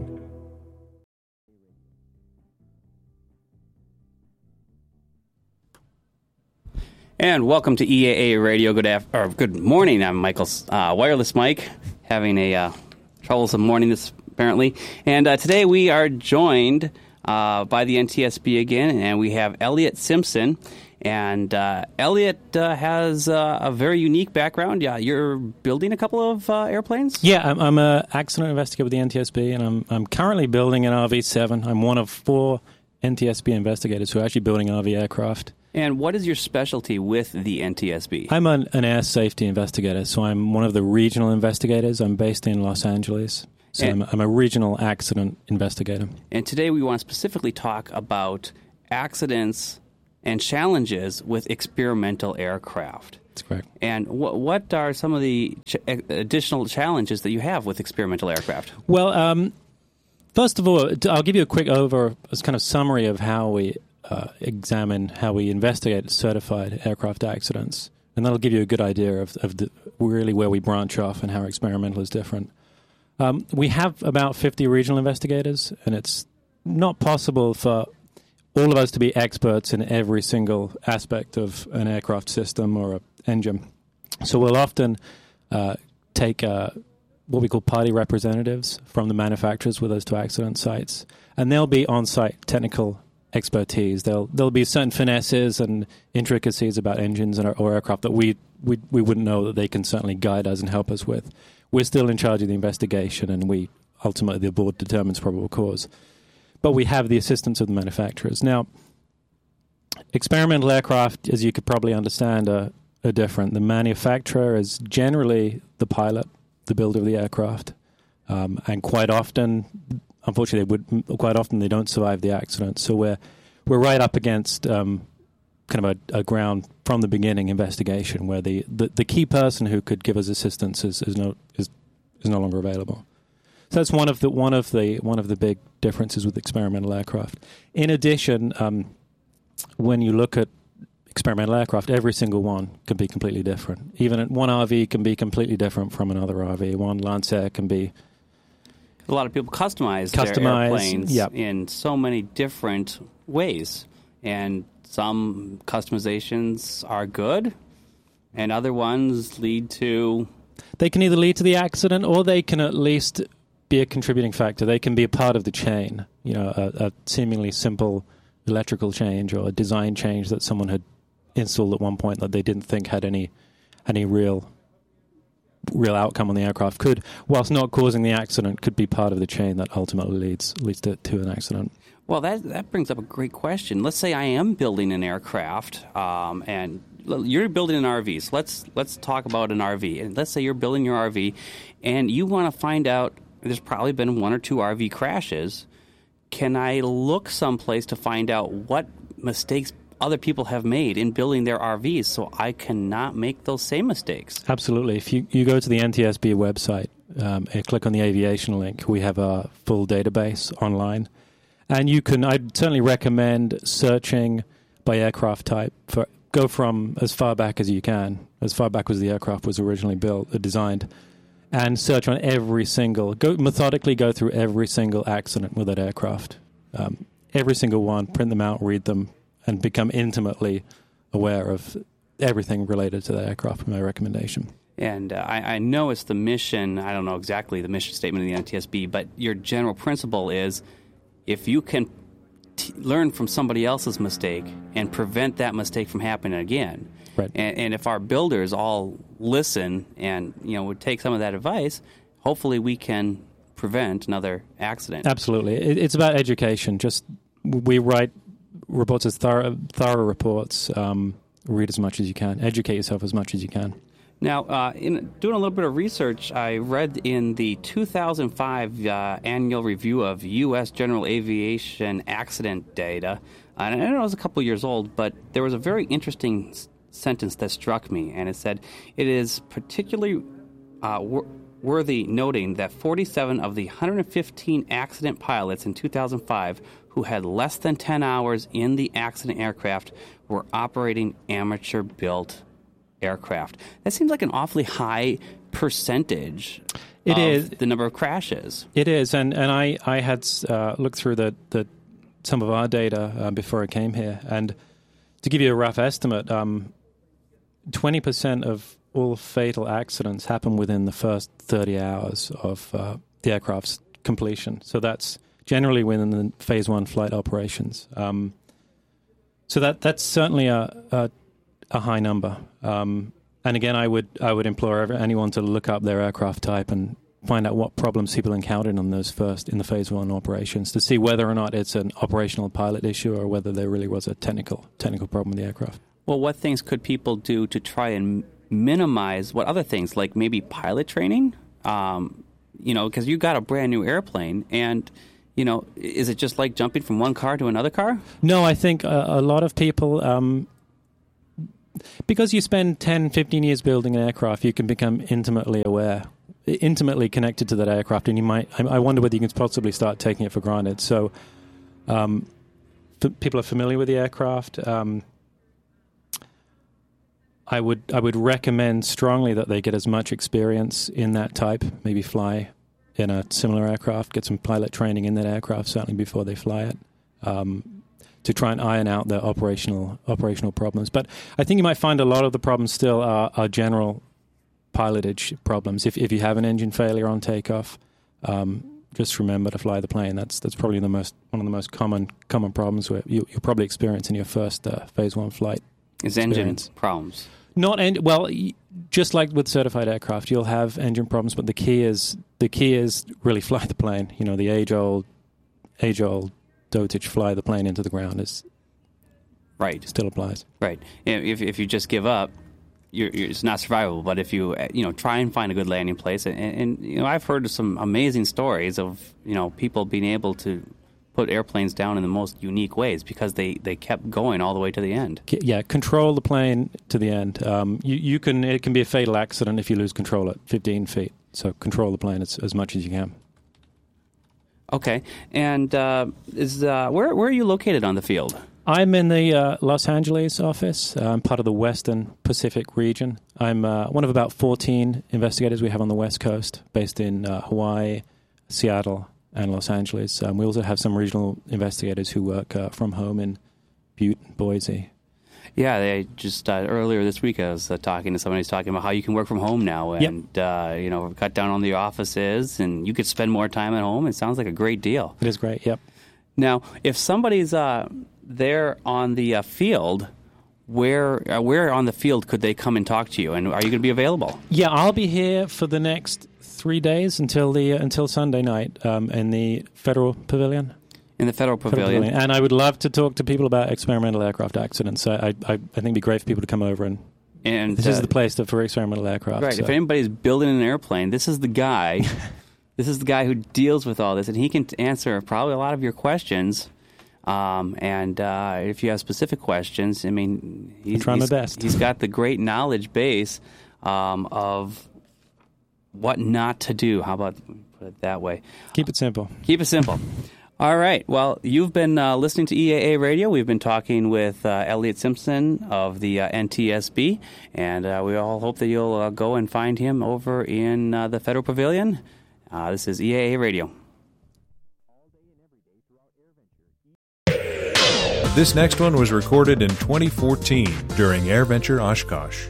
And welcome to E A A Radio. Good af- or good morning. I'm Michael uh, Wireless Mike, having a uh, troublesome morning this apparently. And uh, today we are joined uh, by the N T S B again, and we have Elliot Simpson. And uh, Elliot uh, has uh, a very unique background. Yeah, you're building a couple of uh, airplanes. Yeah, I'm, I'm an accident investigator with the N T S B, and I'm I'm currently building an R V seven. I'm one of four N T S B investigators who are actually building R V aircraft. And what is your specialty with the N T S B? I'm an, an air safety investigator, so I'm one of the regional investigators. I'm based in Los Angeles, so I'm, I'm a regional accident investigator. And today we want to specifically talk about accidents and challenges with experimental aircraft. That's correct. And wh- what are some of the ch- additional challenges that you have with experimental aircraft? Well, um, first of all, I'll give you a quick over, as kind of summary of how we uh, examine, how we investigate certified aircraft accidents, and that'll give you a good idea of, of the, really where we branch off and how experimental is different. Um, we have about fifty regional investigators, and it's not possible for all of us to be experts in every single aspect of an aircraft system or an engine. So we'll often uh, take uh, what we call party representatives from the manufacturers with us to accident sites, and they'll be on-site technical expertise. There'll there'll be certain finesses and intricacies about engines and or aircraft that we, we we wouldn't know that they can certainly guide us and help us with. We're still in charge of the investigation, and we ultimately the board determines probable cause. But we have the assistance of the manufacturers. Now, experimental aircraft, as you could probably understand, are, are different. The manufacturer is generally the pilot, the builder of the aircraft, um, and quite often, unfortunately, would, quite often they don't survive the accident. So we're we're right up against um, kind of a, a ground from the beginning investigation where the, the, the key person who could give us assistance is, is no is is no longer available. So that's one of the one of the one of the big differences with experimental aircraft. In addition, um, when you look at experimental aircraft, every single one can be completely different. Even one R V can be completely different from another R V. One Lancer can be. A lot of people customize, customize their airplanes yep. in so many different ways, and some customizations are good, and other ones lead to. They can either lead to the accident, or they can at least be a contributing factor. They can be a part of the chain. You know, a, a seemingly simple electrical change or a design change that someone had installed at one point that they didn't think had any any real real outcome on the aircraft could, whilst not causing the accident, could be part of the chain that ultimately leads leads to, to an accident. Well, that that brings up a great question. Let's say I am building an aircraft, um, and you're building an R V. So let's let's talk about an R V. And let's say you're building your R V, and you want to find out. There's probably been one or two R V crashes. Can I look someplace to find out what mistakes other people have made in building their R Vs so I cannot make those same mistakes? Absolutely. If you, you go to the N T S B website um, and click on the aviation link, we have a full database online. And you can, I'd certainly recommend searching by aircraft type. For go from as far back as you can, as far back as the aircraft was originally built, uh, designed, and search on every single, go methodically go through every single accident with that aircraft. Um, every single one, print them out, read them, and become intimately aware of everything related to that aircraft, my recommendation. And uh, I, I know it's the mission, I don't know exactly the mission statement of the N T S B, but your general principle is if you can t- learn from somebody else's mistake and prevent that mistake from happening again, right. and, and if our builders all listen and you know would take some of that advice, hopefully we can prevent another accident. Absolutely. It, it's about education. Just we write reports as thorough, thorough reports. Um, read as much as you can. Educate yourself as much as you can. Now, uh, in doing a little bit of research, I read in the two thousand five uh, annual review of U S general aviation accident data, and I know it was a couple years old, but there was a very interesting s- sentence that struck me, and it said, it is particularly uh, wor- worthy noting that forty-seven of the one hundred fifteen accident pilots in two thousand five who had less than ten hours in the accident aircraft were operating amateur-built aircraft. That seems like an awfully high percentage it of is. the number of crashes. It is, and, and I, I had uh, looked through the, the some of our data uh, before I came here, and to give you a rough estimate, um, twenty percent of all fatal accidents happen within the first thirty hours of uh, the aircraft's completion. So that's generally within the phase one flight operations. Um, so that that's certainly a, a a high number. Um, and again, I would I would implore every, anyone to look up their aircraft type and find out what problems people encountered on those first in the phase one operations to see whether or not it's an operational pilot issue or whether there really was a technical technical problem with the aircraft. Well, what things could people do to try and minimize what other things, like maybe pilot training? Um, you know, because you got a brand new airplane, and you know, is it just like jumping from one car to another car? No, I think a, a lot of people, um, because you spend ten, fifteen years building an aircraft, you can become intimately aware, intimately connected to that aircraft, and you might, I, I wonder whether you can possibly start taking it for granted. So um, f- people are familiar with the aircraft. Um, I would I would recommend strongly that they get as much experience in that type, maybe fly in a similar aircraft, get some pilot training in that aircraft, certainly before they fly it, um, to try and iron out the operational operational problems. But I think you might find a lot of the problems still are, are general pilotage problems. If if you have an engine failure on takeoff, um, just remember to fly the plane. That's that's probably the most one of the most common common problems where you, you'll probably experience in your first uh, phase one flight. Is engine problems? Not en- well, just like with certified aircraft, you'll have engine problems, but the key is the key is really fly the plane. You know, the age old age old dotage, fly the plane into the ground is right. Still applies. Right. If if you just give up, you're, you're, it's not survivable. But if you you know try and find a good landing place, and, and you know I've heard of some amazing stories of you know people being able to put airplanes down in the most unique ways because they, they kept going all the way to the end. Yeah, control the plane to the end. Um, you, you can it can be a fatal accident if you lose control at fifteen feet. So control the plane as, as much as you can. Okay, and uh, is uh, where where are you located on the field? I'm in the uh, Los Angeles office. I'm part of the Western Pacific region. I'm uh, one of about fourteen investigators we have on the West Coast, based in uh, Hawaii, Seattle, and Los Angeles. Um, we also have some regional investigators who work uh, from home in Butte, Boise. Yeah, they just uh, earlier this week I was uh, talking to somebody who's talking about how you can work from home now, and yep. uh, you know, cut down on the offices, and you could spend more time at home. It sounds like a great deal. It is great. Yep. Now, if somebody's uh, there on the uh, field, where uh, where on the field could they come and talk to you, and are you going to be available? Yeah, I'll be here for the next three days until the uh, until Sunday night um, in the Federal Pavilion. In the Federal Pavilion. Federal Pavilion. And I would love to talk to people about experimental aircraft accidents. I, I, I think it'd be great for people to come over and. And this uh, is the place to, for experimental aircraft. Right. So. If anybody's building an airplane, this is the guy. This is the guy who deals with all this, and he can t- answer probably a lot of your questions. Um, and uh, if you have specific questions, I mean, he's, I'm trying he's, my best. He's got the great knowledge base um, of what not to do. How about put it that way? Keep it simple. Keep it simple. All right. Well, you've been uh, listening to E A A Radio. We've been talking with uh, Elliot Simpson of the uh, N T S B, and uh, we all hope that you'll uh, go and find him over in uh, the Federal Pavilion. Uh, this is E A A Radio. This next one was recorded in twenty fourteen during AirVenture Oshkosh.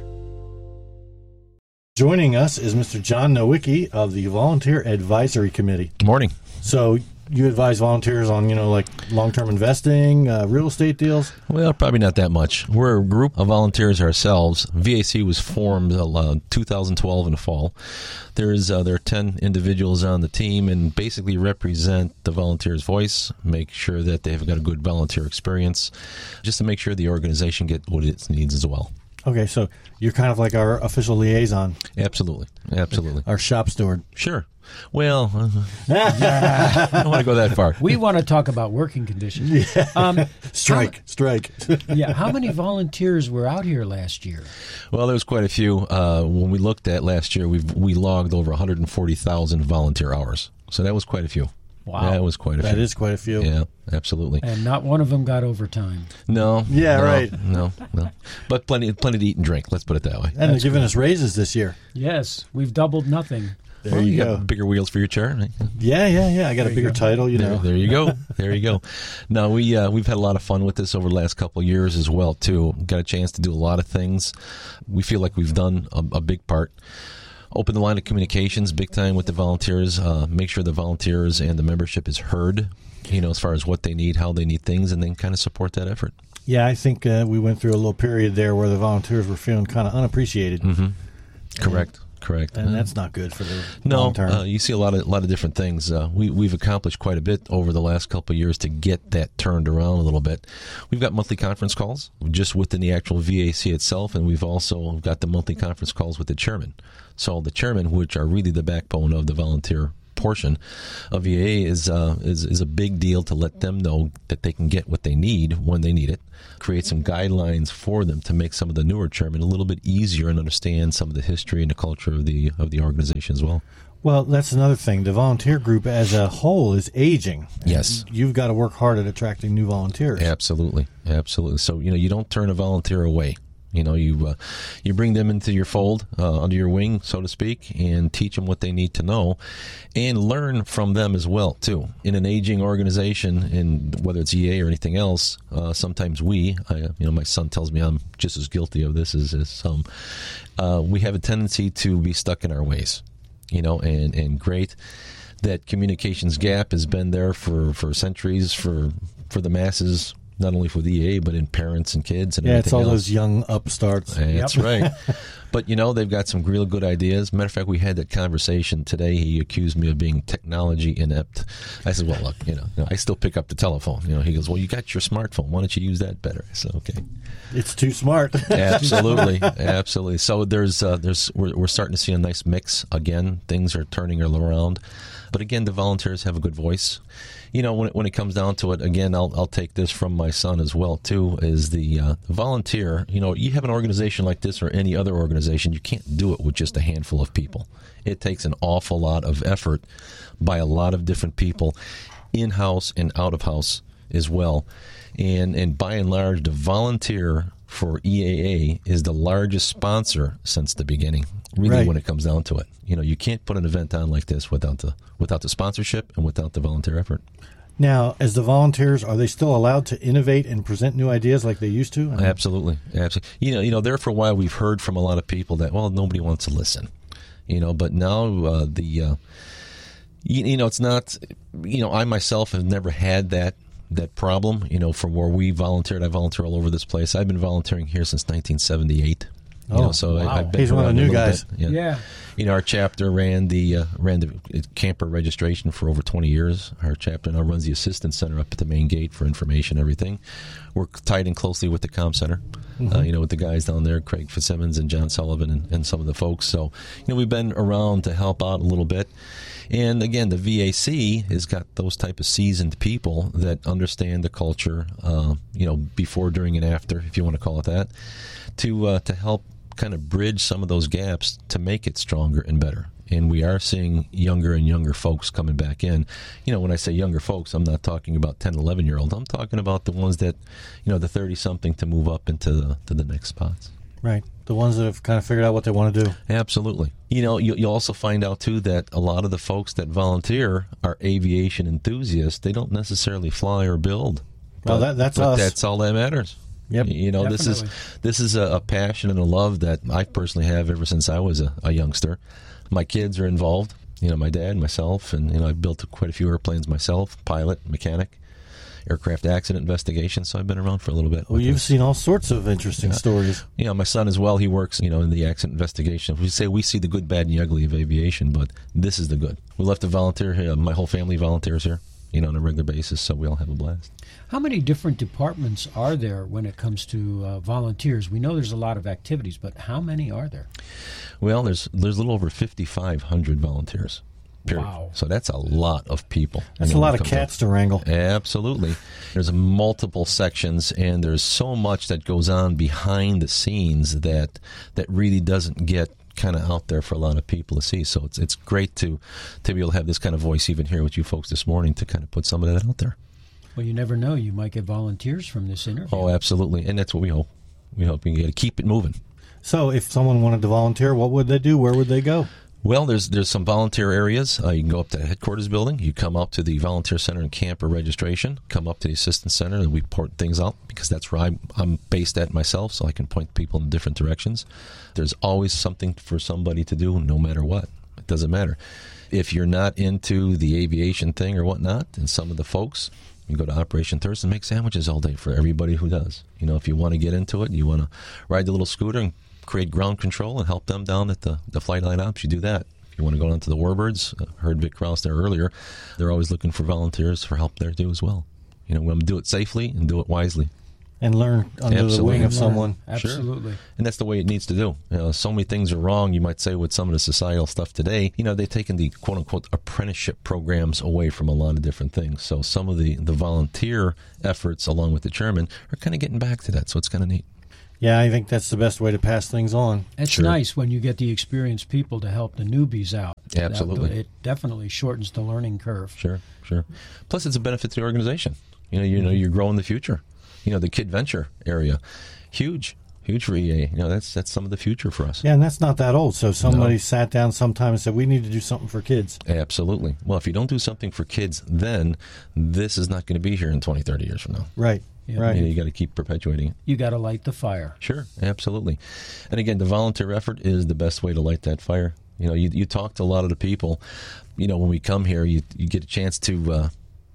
Joining us is Mister John Nowicki of the Volunteer Advisory Committee. Good morning. So you advise volunteers on, you know, like long-term investing, uh, real estate deals? Well, probably not that much. We're a group of volunteers ourselves. V A C was formed uh, two thousand twelve in the fall. There's uh, there are ten individuals on the team and basically represent the volunteer's voice, make sure that they've got a good volunteer experience, just to make sure the organization gets what it needs as well. Okay, so you're kind of like our official liaison. Absolutely. Absolutely. Our shop steward. Sure. Well, uh, I don't want to go that far. We want to talk about working conditions. Yeah. Um, strike, how, strike. Yeah, how many volunteers were out here last year? Well, there was quite a few. Uh, when we looked at last year, we we logged over one hundred forty thousand volunteer hours. So that was quite a few. Wow. That was quite a that few. That is quite a few. Yeah, absolutely. And not one of them got overtime. No. Yeah, no, right. No, no. But plenty, plenty to eat and drink. Let's put it that way. And That's they're giving cool. us raises this year. Yes, we've doubled nothing. There well, you, you go. Got bigger wheels for your chair. Yeah, yeah, yeah. I got there a bigger title, you there, know. There you go. There you go. No, we uh, we've had a lot of fun with this over the last couple of years as well too. Got a chance to do a lot of things. We feel like we've done a, a big part. Open the line of communications big time with the volunteers. Uh, make sure the volunteers and the membership is heard, you know, as far as what they need, how they need things, and then kind of support that effort. Yeah, I think uh, we went through a little period there where the volunteers were feeling kind of unappreciated. Mm-hmm. Correct. correct. And Uh, that's not good for the No, long term. uh, you see a lot of a lot of different things. Uh, we we've accomplished quite a bit over the last couple of years to get that turned around a little bit. We've got monthly conference calls just within the actual V A C itself, and we've also got the monthly conference calls with the chairman. So the chairman, which are really the backbone of the volunteer portion of V A A, is uh, is is a big deal to let them know that they can get what they need when they need it. Create some guidelines for them to make some of the newer chairmen a little bit easier and understand some of the history and the culture of the of the organization as well. Well, that's another thing. The volunteer group as a whole is aging. Yes. And you've got to work hard at attracting new volunteers. Absolutely, absolutely. So you know, you don't turn a volunteer away. You know, you uh, you bring them into your fold, uh, under your wing, so to speak, and teach them what they need to know, and learn from them as well, too. In an aging organization, and whether it's E A or anything else, uh, sometimes we, I, you know, my son tells me I'm just as guilty of this as, as some. Uh, we have a tendency to be stuck in our ways, you know, and, and great. That communications gap has been there for, for centuries for for the masses. Not only for the E A, but in parents and kids and yeah, everything it's all else. those young upstarts. That's Yep. right. But, you know, they've got some real good ideas. Matter of fact, we had that conversation today. He accused me of being technology inept. I said, well, look, you know, you know, I still pick up the telephone. You know, he goes, well, you got your smartphone. Why don't you use that better? I said, okay. It's too smart. Absolutely. Absolutely. So there's, uh, there's, we're, we're starting to see a nice mix again. Things are turning around. But again, the volunteers have a good voice. You know, when it, when it comes down to it, again, I'll I'll take this from my son as well, too, is the uh, volunteer. You know, you have an organization like this or any other organization, you can't do it with just a handful of people. It takes an awful lot of effort by a lot of different people, in-house and out-of-house as well. And, and by and large, the volunteer for E A A is the largest sponsor since the beginning, really, Right. when it comes down to it. You know, you can't put an event on like this without the without the sponsorship and without the volunteer effort. Now, as the volunteers, are they still allowed to innovate and present new ideas like they used to? I mean, Absolutely, absolutely. You know, you know, there for a while we've heard from a lot of people that, well, nobody wants to listen. You know, but now uh, the uh, you, you know, it's not. You know, I myself have never had that that problem. You know, from where we volunteered, I volunteer all over this place. I've been volunteering here since nineteen seventy-eight. You Oh, know, so wow. I, I've been He's one of the around a new little guys. bit. Yeah. Yeah. You know, our chapter ran the uh, ran the camper registration for over twenty years. Our chapter now runs the assistance center up at the main gate for information, everything. We're tied in closely with the comm center. Mm-hmm. Uh, you know, with the guys down there, Craig Fitzsimmons and John Sullivan and, and some of the folks. So, you know, we've been around to help out a little bit. And again, the V A C has got those type of seasoned people that understand the culture, uh, you know, before, during, and after, if you want to call it that, to uh, to help kind of bridge some of those gaps to make it stronger and better. And we are seeing younger and younger folks coming back in. You know, when I say younger folks, I'm not talking about ten, eleven-year-olds. I'm talking about the ones that, you know, the thirty-something to move up into the, to the next spots. Right. The ones that have kind of figured out what they want to do. Absolutely. You know, you, you'll also find out, too, that a lot of the folks that volunteer are aviation enthusiasts. They don't necessarily fly or build. Well, But- that, that's but us. that's all that matters. Yep. You know, this is this is a, a passion and a love that I personally have ever since I was a, a youngster. My kids are involved. You know, my dad, myself, and you know, I've built quite a few airplanes myself. Pilot, mechanic, aircraft accident investigation. So I've been around for a little bit. Well, with you've this. seen all sorts of interesting Yeah. stories. You know, my son as well. He works, you know, in the accident investigation. We say we see the good, bad, and the ugly of aviation, but this is the good. We left to volunteer here. My whole family volunteers here, you know, on a regular basis. So we all have a blast. How many different departments are there when it comes to uh, volunteers? We know there's a lot of activities, but how many are there? Well, there's there's a little over fifty-five hundred volunteers. Period. Wow. So that's a lot of people. That's You know, a lot when of it comes cats to wrangle. Absolutely. There's multiple sections, and there's so much that goes on behind the scenes that that really doesn't get kind of out there for a lot of people to see. So it's it's great to to be able to have this kind of voice even here with you folks this morning to kind of put some of that out there. Well, you never know. You might get volunteers from this interview. Oh, absolutely. And that's what we hope. We hope we can get to keep it moving. So if someone wanted to volunteer, what would they do? Where would they go? Well, there's there's some volunteer areas. Uh, you can go up to the headquarters building. You come up to the volunteer center and camper registration. Come up to the assistance center, and we port things out because that's where I'm, I'm based at myself, so I can point people in different directions. There's always something for somebody to do, no matter what. It doesn't matter. If you're not into the aviation thing or whatnot, and some of the folks, you go to Operation Thirst and make sandwiches all day for everybody who does. You know, if you want to get into it, you want to ride the little scooter and create ground control and help them down at the, the flight line ops, you do that. If you want to go down to the warbirds, uh, heard Vic Krause there earlier, they're always looking for volunteers for help there too as well. You know, we want to do it safely and do it wisely. And learn under Absolutely. the wing of someone. Absolutely. Sure. And that's the way it needs to do. You know, so many things are wrong, you might say, with some of the societal stuff today. You know, they've taken the quote-unquote apprenticeship programs away from a lot of different things. So some of the, the volunteer efforts, along with the chairman, are kind of getting back to that. So it's kind of neat. Yeah, I think that's the best way to pass things on. It's Sure. nice when you get the experienced people to help the newbies out. Absolutely. That, it definitely shortens the learning curve. Sure, sure. Plus, it's a benefit to the organization. You know, you know, you're growing the future. You know, the Kid Venture area, huge, huge for E A. You know, that's that's some of the future for us. Yeah, and that's not that old. So somebody No. sat down sometime and said, we need to do something for kids. Absolutely. Well, if you don't do something for kids, then this is not going to be here in twenty, thirty years from now. Right, Yeah. right. You know, you got to keep perpetuating it. You got to light the fire. Sure, absolutely. And again, the volunteer effort is the best way to light that fire. You know, you, you talk to a lot of the people. You know, when we come here, you you get a chance to, uh,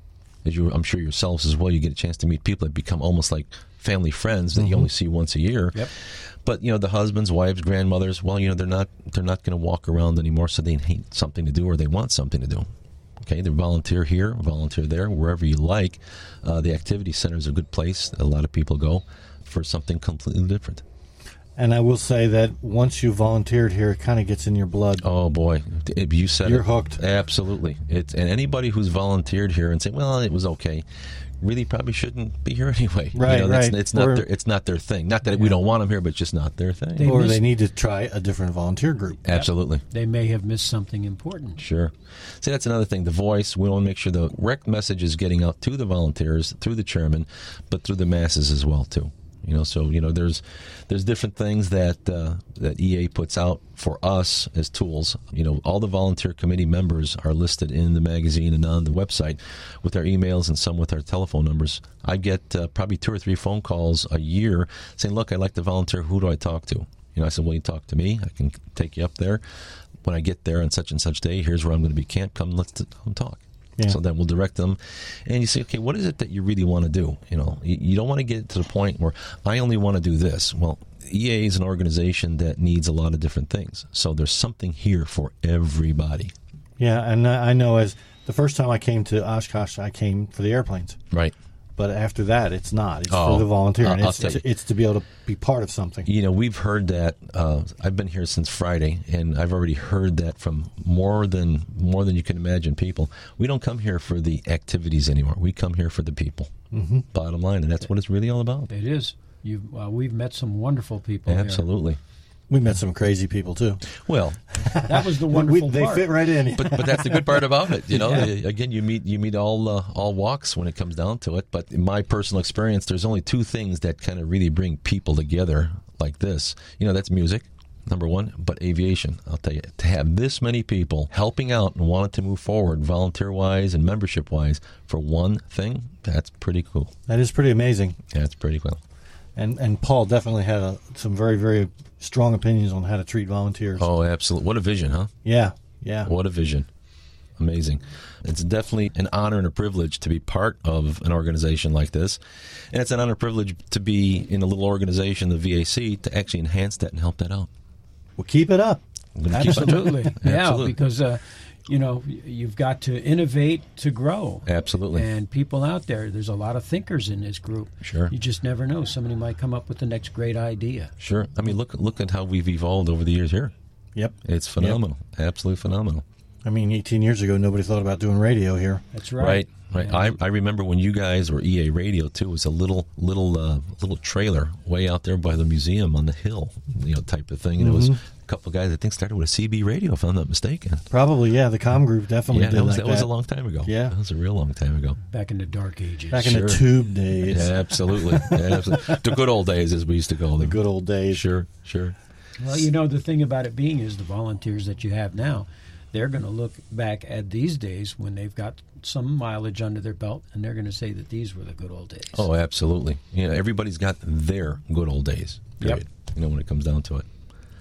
as you, I'm sure yourselves as well, you get a chance to meet people that become almost like family friends that mm-hmm. you only see once a year. Yep. But you know, the husbands, wives, grandmothers, well, you know, they're not they're not going to walk around anymore, so they need something to do or they want something to do. Okay, they volunteer here, volunteer there, wherever you like. Uh, the activity center is a good place. A lot of people go for something completely different. And I will say that once you volunteered here, it kind of gets in your blood. Oh, boy. If you said You're it. hooked. Absolutely. It's, and anybody who's volunteered here and say, well, it was okay, really probably shouldn't be here anyway. Right, you know, that's, right. It's not, Or- their, it's not their thing. Not that we don't want them here, but it's just not their thing. They or miss- they need to try a different volunteer group. Absolutely. They may have missed something important. Sure. See, that's another thing. The voice, we want to make sure the correct message is getting out to the volunteers, through the chairman, but through the masses as well, too. You know, so you know, there's there's different things that uh, that E A puts out for us as tools. You know, all the volunteer committee members are listed in the magazine and on the website with our emails and some with our telephone numbers. I get uh, probably two or three phone calls a year saying, "Look, I'd like to volunteer. Who do I talk to?" You know, I said, "Well, you talk to me. I can take you up there. When I get there on such and such day, here's where I'm going to be camped. Come, let's t- come talk." Yeah. So then we'll direct them, and you say, okay, what is it that you really want to do? You know, you, you don't want to get to the point where I only want to do this. Well, E A is an organization that needs a lot of different things, so there's something here for everybody. Yeah, and I I know as the first time I came to Oshkosh, I came for the airplanes. Right. But after that, it's not. It's Oh, for the volunteer. uh, and I'll it's, tell it's, you. it's to be able to be part of something. You know, we've heard that. Uh, I've been here since Friday, and I've already heard that from more than more than you can imagine people. We don't come here for the activities anymore. We come here for the people. Mm-hmm. Bottom line, and that's what it's really all about. It is. You, uh, we've met some wonderful people here. Absolutely. We met some crazy people, too. Well, That was the We- wonderful they part. fit right in. but but that's the good part about it, you know. Yeah. Again, you meet you meet all uh, all walks when it comes down to it. But in my personal experience, there's only two things that kind of really bring people together like this. You know, that's music, number one, but aviation. I'll tell you, to have this many people helping out and wanting to move forward, volunteer wise and membership wise, for one thing, that's pretty cool. That is pretty amazing. That's pretty cool. And and Paul definitely had a, some very, very strong opinions on how to treat volunteers. Oh, absolutely! What a vision, huh? Yeah, yeah. What a vision. Amazing. It's definitely an honor and a privilege to be part of an organization like this. And it's an honor and privilege to be in a little organization, the V A C, to actually enhance that and help that out. Well, keep it up. I'm gonna keep on doing Absolutely. it. Yeah, Absolutely. because, uh, you know, y- you've got to innovate to grow. Absolutely. And people out there, there's a lot of thinkers in this group. Sure. You just never know. Somebody might come up with the next great idea. Sure. I mean, look look at how we've evolved over the years here. Yep. It's phenomenal. Absolutely phenomenal. I mean, eighteen years ago, nobody thought about doing radio here. That's right. Right. Right. I, I remember when you guys were E A Radio too. It was a little little uh, little trailer way out there by the museum on the hill, you know, type of thing. And it was a couple of guys I think started with a C B radio, if I'm not mistaken. Probably, yeah. The comm group definitely Yeah, did that was like that was a long time ago. Yeah. that was a real long time ago. Back in the dark ages. Back in Sure. the tube days. Yeah, absolutely. Yeah, absolutely. The good old days, as we used to call them. The good old days. Sure, sure. Well, you know, the thing about it being is the volunteers that you have now, they're going to look back at these days when they've got some mileage under their belt, and they're going to say that these were the good old days. Oh, absolutely. You know, everybody's got their good old days. Period. Yep. You know, when it comes down to it.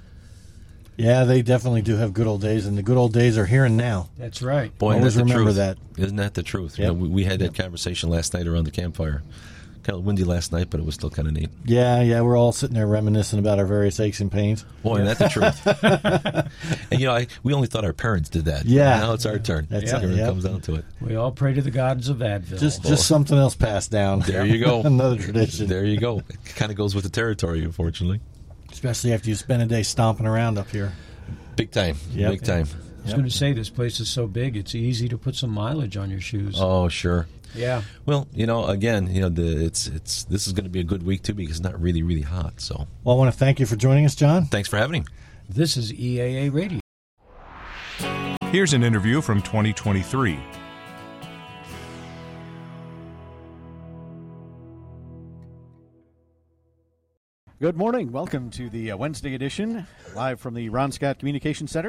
Yeah, they definitely do have good old days, and the good old days are here and now. That's right. Boy, Always isn't that the remember truth? that. Isn't that the truth? You Yep. know, we, we had that conversation last night around the campfire. Kind of windy last night, but it was still kind of neat. Yeah, yeah, we're all sitting there reminiscing about our various aches and pains. Boy, and that's the truth. And, you know, I, we only thought our parents did that. Yeah. Now it's our turn. That's Here it, it yep. comes down to it. We all pray to the gods of Advil. Just just something else passed down. There you go. Another tradition. There you go. It kind of goes with the territory, unfortunately. Especially after you spend a day stomping around up here. Big time. Yep. Big time. I was going to say, this place is so big, it's easy to put some mileage on your shoes. Oh, sure. Yeah. Well, you know, again, you know, the it's it's this is going to be a good week too because it's not really really hot. So, well, I want to thank you for joining us, John. Thanks for having me. This is E A A Radio. Here's an interview from twenty twenty-three. Good morning. Welcome to the uh, Wednesday edition, live from the Ron Scott Communication Center.